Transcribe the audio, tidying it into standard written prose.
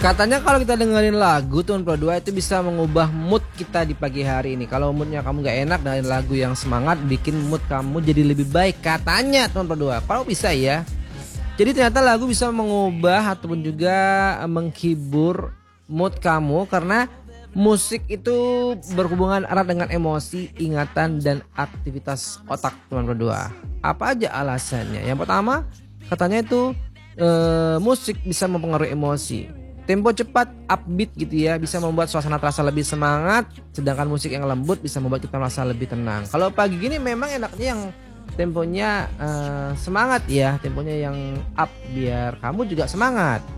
Katanya kalau kita dengerin lagu Teman Pro 2 itu bisa mengubah mood kita di pagi hari ini. Kalau moodnya kamu gak enak dengan lagu yang semangat, bikin mood kamu jadi lebih baik. Katanya Teman Pro 2. Kalau bisa ya. Jadi ternyata lagu bisa mengubah ataupun juga menghibur mood kamu. Karena musik itu berhubungan erat dengan emosi, ingatan, dan aktivitas otak Teman Pro 2. Apa aja alasannya? Yang pertama katanya itu musik bisa mempengaruhi emosi. Tempo cepat, upbeat gitu ya, bisa membuat suasana terasa lebih semangat. Sedangkan musik yang lembut bisa membuat kita merasa lebih tenang. Kalau pagi gini memang enaknya yang temponya semangat ya, temponya yang up biar kamu juga semangat.